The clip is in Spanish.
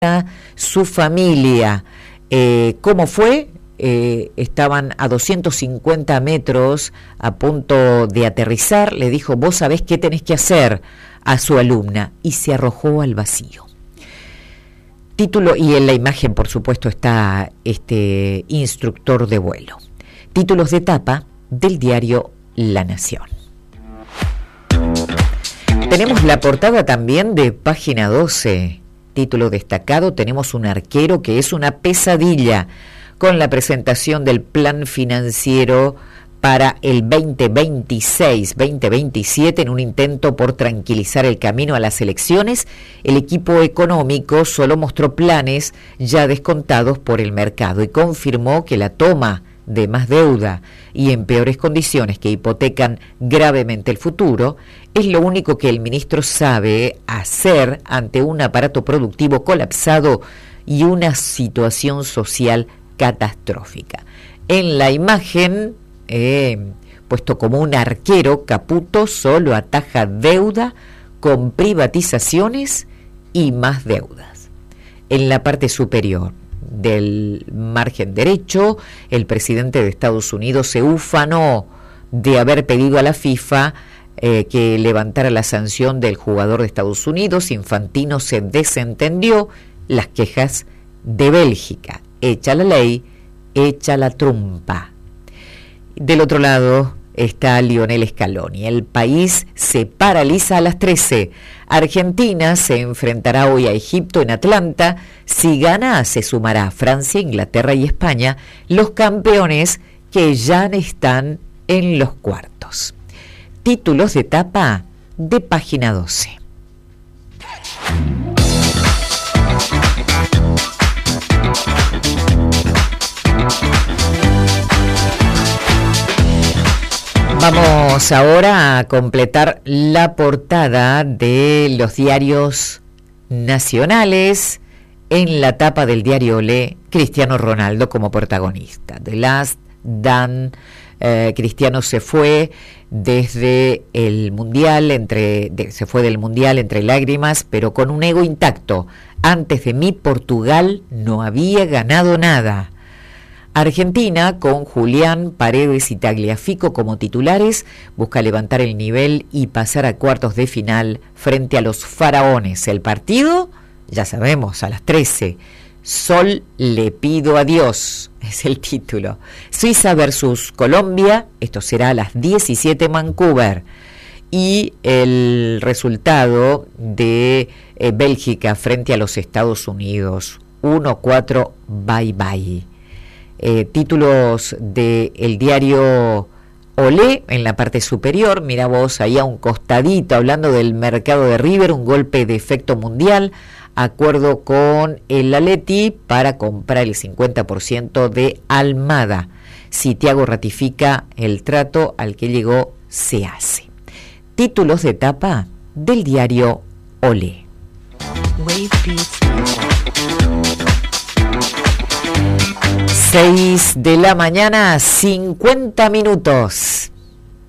su familia. ¿Cómo fue? Estaban a 250 metros a punto de aterrizar. Le dijo: vos sabés qué tenés que hacer, a su alumna, y se arrojó al vacío. Título, y en la imagen por supuesto está este instructor de vuelo. Títulos de tapa del diario La Nación. Tenemos la portada también de Página 12. Título destacado: tenemos un arquero que es una pesadilla, con la presentación del plan financiero para el 2026-2027 en un intento por tranquilizar el camino a las elecciones. El equipo económico solo mostró planes ya descontados por el mercado y confirmó que la toma de más deuda y en peores condiciones que hipotecan gravemente el futuro es lo único que el ministro sabe hacer ante un aparato productivo colapsado y una situación social catastrófica. En la imagen, puesto como un arquero, Caputo solo ataja deuda con privatizaciones y más deudas. En la parte superior del margen derecho, el presidente de Estados Unidos se ufanó de haber pedido a la FIFA que levantara la sanción del jugador de Estados Unidos. Infantino se desentendió las quejas de Bélgica. Echa la ley, echa la trumpa. Del otro lado está Lionel Scaloni. El país se paraliza a las 13. Argentina se enfrentará hoy a Egipto en Atlanta. Si gana, se sumará a Francia, Inglaterra y España, los campeones que ya están en los cuartos. Títulos de tapa de Página 12. Vamos ahora a completar la portada de los diarios nacionales. En la tapa del diario Olé, Cristiano Ronaldo como protagonista. The Last Dance. Cristiano se fue desde el mundial, se fue del mundial entre lágrimas, pero con un ego intacto. Antes de mí, Portugal no había ganado nada. Argentina, con Julián, Paredes y Tagliafico como titulares, busca levantar el nivel y pasar a cuartos de final frente a los faraones. El partido, ya sabemos, a las 13. Sol le pido a Dios, es el título. Suiza versus Colombia, esto será a las 17 en Vancouver. Y el resultado de Bélgica frente a los Estados Unidos, 1-4, bye bye. Títulos del diario Olé en la parte superior. Mira vos, ahí a un costadito, hablando del mercado de River, un golpe de efecto mundial. Acuerdo con el Atleti para comprar el 50% de Almada. Si Thiago ratifica el trato al que llegó, se hace. Títulos de tapa del diario Olé. 6 de la mañana, 50 minutos.